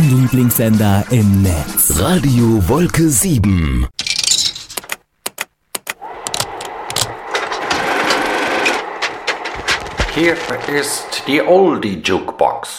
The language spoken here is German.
Lieblingssender im Netz. Radio Wolke 7. Hier ist die Oldie Jukebox.